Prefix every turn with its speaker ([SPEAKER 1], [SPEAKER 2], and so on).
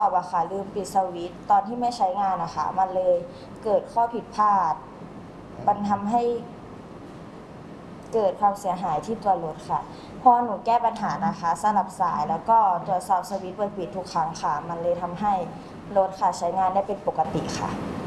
[SPEAKER 1] อะค่ะลืมปิดสวิตช์ตอนที่ไม่ใช้งานนะคะมันเลยเกิดข้อผิดพลาดมันทำให้เกิดความเสียหายที่ตัวรถค่ะพอหนูแก้ปัญหานะคะสลับสายแล้วก็ตรวจสอบสวิตช์เปิดปิดทุกครั้งค่ะมันเลยทำให้รถค่ะใช้งานได้เป็นปกติค่ะ